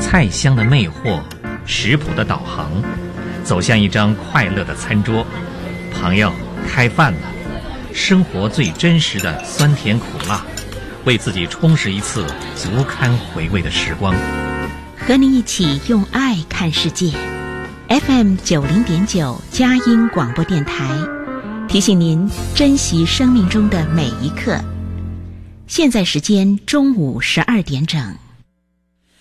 菜香的魅惑，食谱的导航，走向一张快乐的餐桌。朋友，开饭了，生活最真实的酸甜苦辣，为自己充实一次足堪回味的时光。 和你一起用爱看世界。FM90.9佳音广播电台，提醒您珍惜生命中的每一刻。现在时间中午12点整。